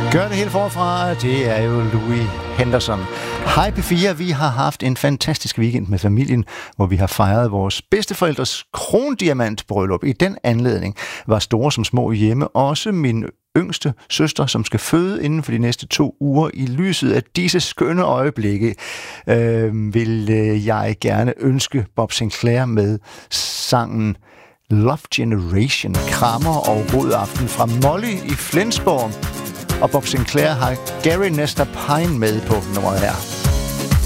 Gør det helt forfra, det er jo Louis Henderson. Hej P4, vi har haft en fantastisk weekend med familien, hvor vi har fejret vores bedsteforældres krondiamantbryllup. I den anledning var store som små hjemme, også min yngste søster, som skal føde inden for de næste 2 uger. I lyset af disse skønne øjeblikke vil jeg gerne ønske Bob Sinclair med sangen Love Generation, krammer og god aften fra Molly i Flensborg. Og Bob Sinclair har Gary Nestor Pine med på nummeret her.